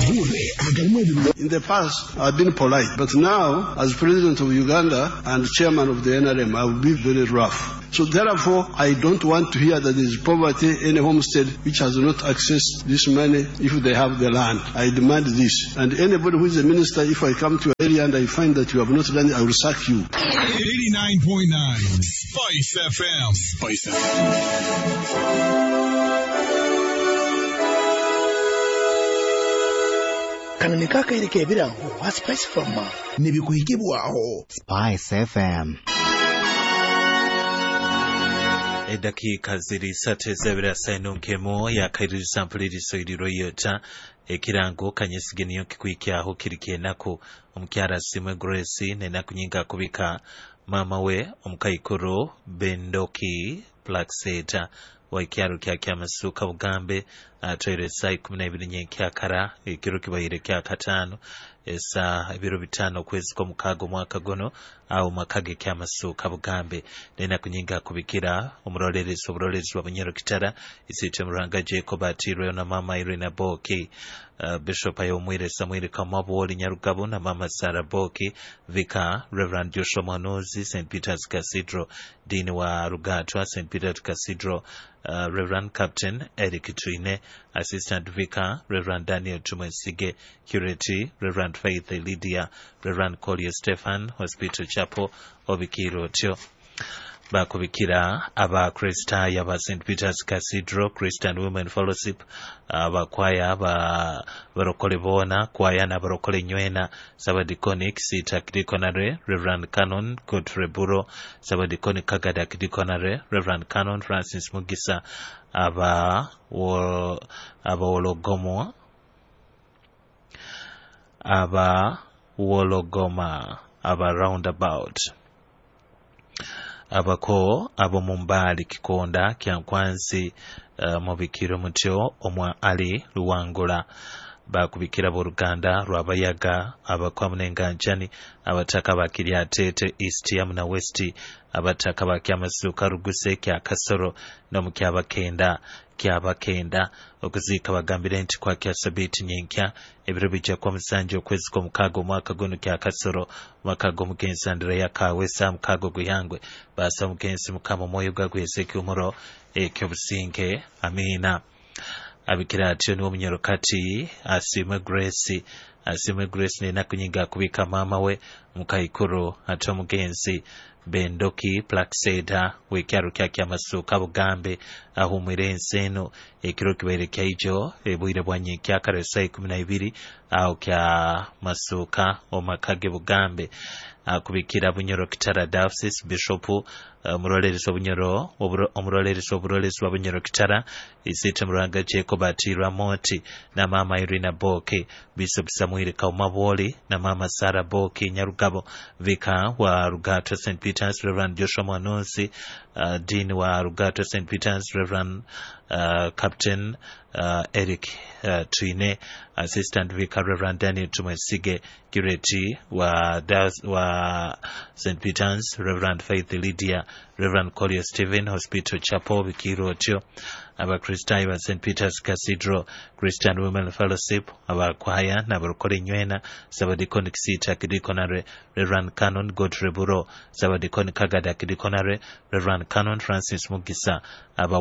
In the past, I've been polite, but now, as President of Uganda and Chairman of the NRM, I will be very rough. So therefore, I don't want to hear that there is poverty in a homestead which has not accessed this money if they have the land. I demand this. And anybody who is a minister, if I come to your area and I find that you have not done it, I will sack you. 89.9 Spice FM. Spice FM. Kanani kaka ilike birango wa Spice FM nibikuhigibwaho Spice FM. Edakika ziri sate zebera sainonkemo yakayiriza mpulirizo iriro yota ekirango kanyesigeniyo kikwikiaho kirikenako omukyala Simwe Grace nenaku nyinga kubika mama we omukayikoro Bendoki Plaxeta wakiaro kya kyamasuka Bugambe atwere saa 12 nyenkyakara ekiro kibayire kya katano esa ebiro bitano kwezi kwa mukago mwaka gono au makage kyamasuka Bugambe nena kunyinga kubikira oburorerezi w'abanyero kitara isite muranga Jacob Atiro na mama Irene Boki Bishop Ayomwire Samuel Kamaboli Nyarugabo na mama Sarah Boki Vicar Reverend Joshua Manozi St Peter's Cathedral Dean wa Rugatwa St Peter's Cathedral Reverend Captain Eric Twine Assistant Vicar Reverend Daniel Tumwesige Curate Reverend Faith Lydia Reverend Collier Stephan Hospital Chapel Obikiro Tio bakubikira aba Kristaya ba St Peter's Cathedral Christian Women Fellowship aba kwaya aba barokole bona kwaya na barokole nywena sabadikoni kisita kidikonare Reverend Canon Godfrey Buro sabadikoni kagada kidikonare Reverend Canon Francis Mugisa aba Wologomo aba Wologoma aba Roundabout abako abo mumbali kikonda kyankwansi mubikiro mutyo omwa Ali Luwangula bakubikira boruganda rwabayaga abakwamunenganjani abataka bakirya tete East ya na West abataka bakyamasuka Ruguse kya Kasoro no mukyabakenda kyabakenda okuzika bagambire nti kwa kya sabiti nyenkya ebiro bijja kwa musanje okwezi ko mukago mwaka gono kya Kasoro mwaka go mugenzi Andrea Kawesa mukago guyangwe basa mugenzi mukama moyo gagwezeke umuro ekyo businke amina abikira atyo ni omunyarokati Simwe Grace ne nakunyiga kubika mama we mukayikoro ato mugenzi Bendoki Plaxeda wekyaro kya masuka Bugambe ahumire enseno ekiro kibaire kyajo ebwire bwanye kya karesa 12 au kya masuka omakage Bugambe akubikira bunyoro kitara Diocese Bishop omurolerizo bunyoro omurolerizo bunyoro kitara isite muranga Jacob Atiro Moti na mama Irina Boke Bishop Samuel Kaumaboli na mama Sarah Boke Nyarugabo Vicar wa Rugato St Peter's Reverend Joshua Manozi Dean wa Rugato St Peter's Reverend Captain Eric Twine Assistant Vicar Reverend Daniel Tumwesige Curate wa St Peter's Reverend Faith Lydia Reverend Collier Stephen Hospital Chapel Bikiro Tio aba Christian wa St Peter's Cathedral Christian Women Fellowship aba kwaya na barokole nywena sabadikoni kisita kidikonare Reverend Canon Godfrey Buro sabadikoni kagada kidikonare Reverend Canon Francis Mugisa aba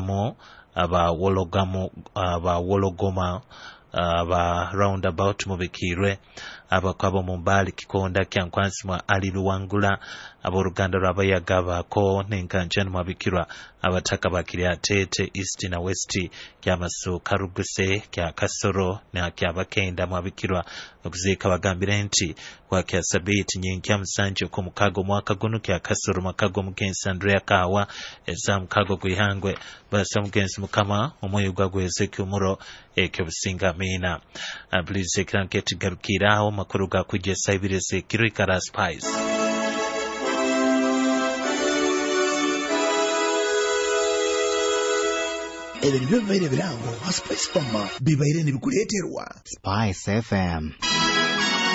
Wologoma aba Roundabout mubikirwe abakwabo mumbali kikonda kyankwansi mwa Ali Luwangula aboruganda rwabayaga bako nenkanjani mwabikirwa abataka bakirya tete East na West kyamasuka Ruguse kya Kasoro na kyabakenda mwabikirwa okuzika bagambire nti kwa kya sabiti nyenkya musanje ko mukago mwaka gono kya Kasoro makago mugenzi Andrea Kawa eza mukago gwihangwe basa mugenzi mukama omoyo gwagweze kyumuro ekyo businga mina please ekranketi garukiraho makuru ga kugesa ibirese kirikara Spice ebintu bibaire birango Spice FM bibaire nibikuleterwa Spice FM.